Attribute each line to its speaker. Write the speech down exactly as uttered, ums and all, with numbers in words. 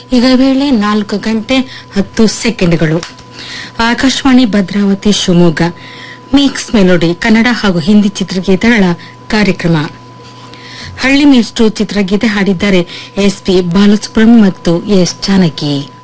Speaker 1: ಈಗ ವೇಳೆ ನಾಲ್ಕು ಗಂಟೆ ಹತ್ತು ಸೆಕೆಂಡ್ಗಳು. ಆಕಾಶವಾಣಿ ಭದ್ರಾವತಿ ಶಿವಮೊಗ್ಗ. ಮಿಕ್ಸ್ ಮೆಲೋಡಿ ಕನ್ನಡ ಹಾಗೂ ಹಿಂದಿ ಚಿತ್ರಗೀತೆಗಳ ಕಾರ್ಯಕ್ರಮ. ಹಳ್ಳಿ ಮೇಷ್ಟ್ರು ಚಿತ್ರಗೀತೆ ಹಾಡಿದ್ದಾರೆ ಎಸ್ ಪಿ ಬಾಲಸುಬ್ರಹ್ಮಣ್ಯ ಮತ್ತು ಎಸ್ ಜಾನಕಿ.